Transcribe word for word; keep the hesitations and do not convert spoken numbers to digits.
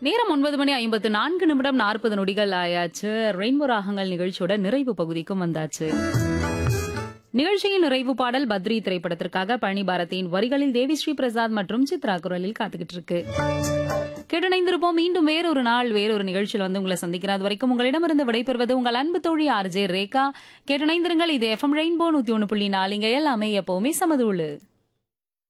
நேரம் ஒன்பது மணி ஐம்பத்து நான்கு நிமிடம் நாற்பது நொடிகள் ஆயாச்சு. ரெயின்போ ராகங்கள் நிகழ்ச்சியோட நிறைவு பகுதிக்கும் வந்தாச்சு. நிகழ்ச்சியின் நிறைவு பாடல் பத்ரி திரைப்படத்திற்காக பழனி பாரதியின் வரிகளில் தேவிஸ்ரீ பிரசாத் மற்றும் சித்ரா குரலில் காத்துக்கிட்டு இருக்கு. கேட்டணைந்திருப்போம். மீண்டும் வேறொரு நாள் வேறொரு நிகழ்ச்சியில் வந்து உங்களை சந்திக்கிறேன். அது வரைக்கும் உங்களிடமிருந்து விடைபெறுவது உங்கள் அன்பு தோழி ஆர் ஜே ரேகா. கேட்டணைந்திருங்கள். இது எஃப்எம் ரெயின்போ நூத்தி ஒன்னு புள்ளி நாலு. இங்க எல்லாமே எப்பவுமே சமதுள்ளு.